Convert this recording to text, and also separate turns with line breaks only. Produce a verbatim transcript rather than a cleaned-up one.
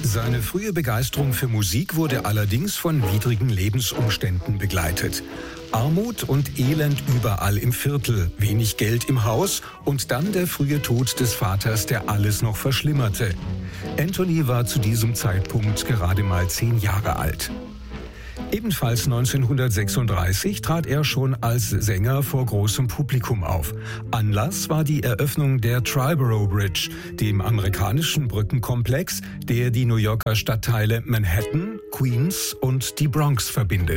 Seine frühe Begeisterung für Musik wurde allerdings von widrigen Lebensumständen begleitet. Armut und Elend überall im Viertel, wenig Geld im Haus und dann der frühe Tod des Vaters, der alles noch verschlimmerte. Anthony war zu diesem Zeitpunkt gerade mal zehn Jahre alt. Ebenfalls neunzehnhundertsechsunddreißig trat er schon als Sänger vor großem Publikum auf. Anlass war die Eröffnung der Triborough Bridge, dem amerikanischen Brückenkomplex, der die New Yorker Stadtteile Manhattan, Queens und die Bronx verbindet.